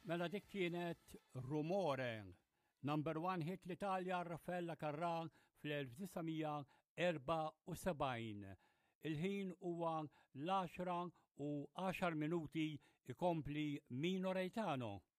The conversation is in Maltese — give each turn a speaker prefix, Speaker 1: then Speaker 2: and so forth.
Speaker 1: Mela dik kienet Rumore, number one hit l-Italja Raffaella Carrà fl-1974. Il-ħin huwa l-10 u 10 minuti ikompli Mino Reitano.